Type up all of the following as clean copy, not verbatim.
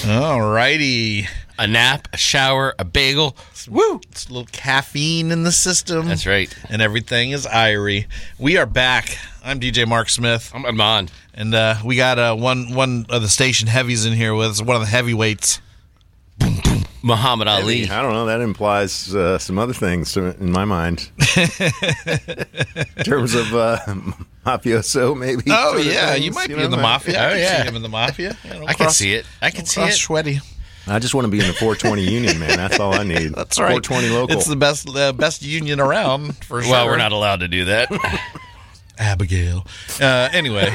All righty. A nap, a shower, a bagel. Woo! It's a little caffeine in the system. That's right. And everything is irie. We are back. I'm DJ Mark Smith. I'm Armand. And we got one of the station heavies in here with us, one of the heavyweights. Muhammad Ali. I don't know. That implies some other things in my mind. In terms of mafioso, maybe. Oh, yeah. You might be in the mafia. Oh, yeah. See him in the mafia. I can see it. I can see it. Sweaty. I just want to be in the 420 union, man. That's all I need. That's right. 420 local. It's the best union around, for sure. Well, we're not allowed to do that. Abigail. Anyway.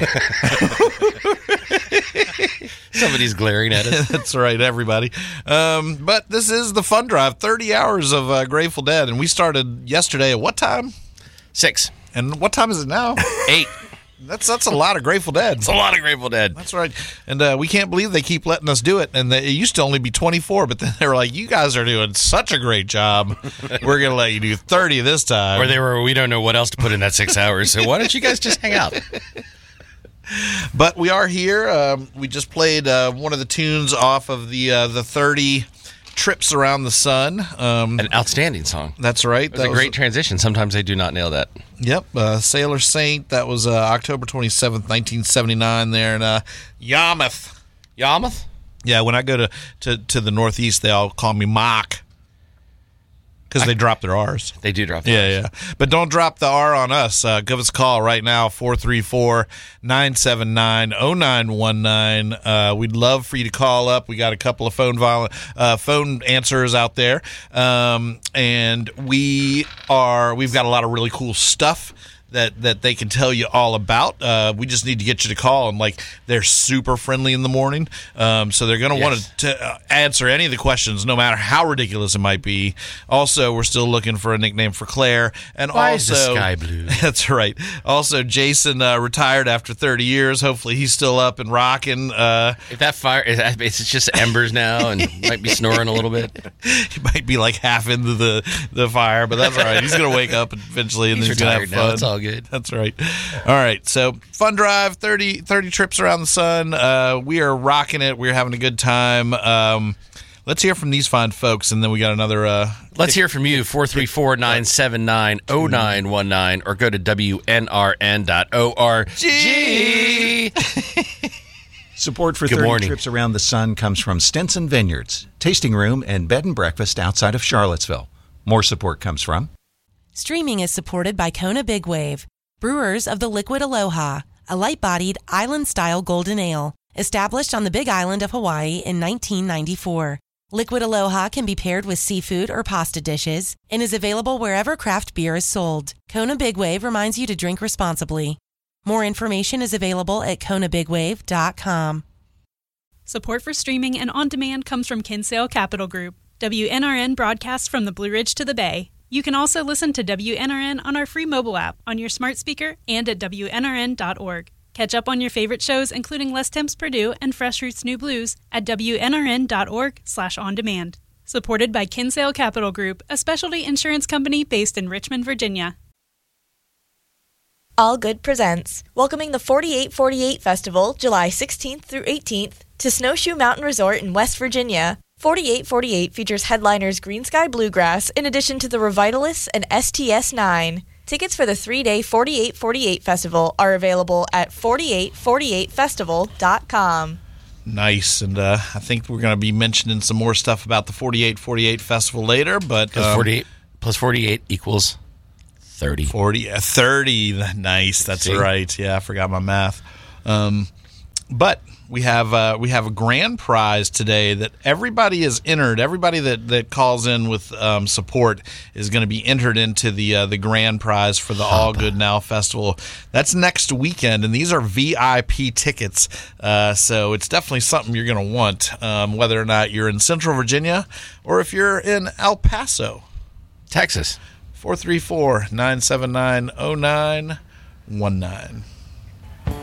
Somebody's glaring at us. That's right, everybody. But this is the Fun Drive, 30 hours of Grateful Dead. And we started yesterday at what time? 6. And what time is it now? 8. That's a lot of Grateful Dead. It's a lot of Grateful Dead. That's right. And we can't believe they keep letting us do it. And it used to only be 24, but then they were like, you guys are doing such a great job. We're going to let you do 30 this time. Or we don't know what else to put in that 6 hours, so why don't you guys just hang out? But we are here. We just played one of the tunes off of the 30 Trips Around the Sun. An outstanding song. That's right. It was a great transition. Sometimes they do not nail that. Yep. Sailor Saint. That was October 27th, 1979 there in Yarmouth. Yarmouth? Yeah, when I go to the Northeast, they all call me Mock. Because they drop their R's. They do drop their R's. Yeah. But don't drop the R on us. Give us a call right now, 434-979-0919. We'd love for you to call up. We got a couple of phone answers out there. And we've got a lot of really cool stuff that they can tell you all about. We just need to get you to call, and they're super friendly in the morning, so they're going to want to answer any of the questions, no matter how ridiculous it might be. Also, we're still looking for a nickname for Claire, and Why is the sky blue? That's right. Also, Jason retired after 30 years. Hopefully, he's still up and rocking. If that fire, it's just embers now, and might be snoring a little bit. He might be half into the fire, but that's all right. He's going to wake up eventually, and He's then he's going to have retired now. fun. It's all good. That's right. All right. So, Fun Drive, 30 trips around the sun. We are rocking it. We're having a good time. Let's hear from these fine folks, and then we got another... Let's hear from you, 434-979-0919, or go to WNRN.org. Support for Good 30 morning. Trips Around the Sun comes from Stinson Vineyards, tasting room and bed and breakfast outside of Charlottesville. More support comes from... Streaming is supported by Kona Big Wave, brewers of the Liquid Aloha, a light-bodied, island-style golden ale, established on the Big Island of Hawaii in 1994. Liquid Aloha can be paired with seafood or pasta dishes and is available wherever craft beer is sold. Kona Big Wave reminds you to drink responsibly. More information is available at konabigwave.com. Support for streaming and on-demand comes from Kinsale Capital Group. WNRN broadcasts from the Blue Ridge to the Bay. You can also listen to WNRN on our free mobile app, on your smart speaker, and at WNRN.org. Catch up on your favorite shows, including Les Temps Purdue and Fresh Roots New Blues, at WNRN.org/on-demand. Supported by Kinsale Capital Group, a specialty insurance company based in Richmond, Virginia. All Good presents, welcoming the 4848 Festival, July 16th through 18th, to Snowshoe Mountain Resort in West Virginia. 4848 features headliners Green Sky Bluegrass, in addition to the Revitalists and STS-9. Tickets for the 3-day 4848 Festival are available at 4848festival.com. Nice, and I think we're going to be mentioning some more stuff about the 4848 Festival later, but... 48 plus 48 equals 30. 30, nice, that's See? right. Yeah, I forgot my math. But we have a grand prize today that everybody is entered. Everybody that calls in with support is going to be entered into the grand prize for the All Good Now Festival. That's next weekend, and these are VIP tickets. So it's definitely something you're going to want, whether or not you're in Central Virginia or if you're in El Paso, Texas. 434-979-0919.